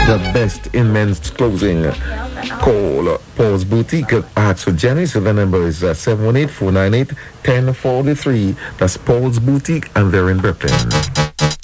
the best in men's clothing. Call Paul's Boutique. Ask for Jenny. So the number is 718-498-1043. That's Paul's Boutique, and they're in Brooklyn.